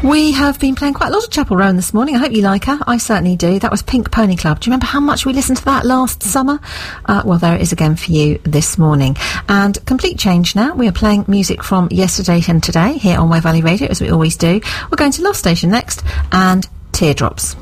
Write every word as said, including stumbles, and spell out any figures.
We have been playing quite a lot of Chapel Roan this morning. I hope you like her. I certainly do. That was Pink Pony Club. Do you remember how much we listened to that last summer? Uh, well, there it is again for you this morning. And complete change now. We are playing music from yesterday and today here on Ware Valley Radio, as we always do. We're going to Love Station next, and Teardrops.